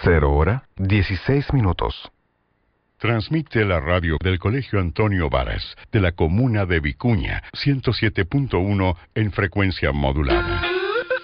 0:16. Transmite la radio del Colegio Antonio Varas, de la comuna de Vicuña, 107.1 en frecuencia modulada.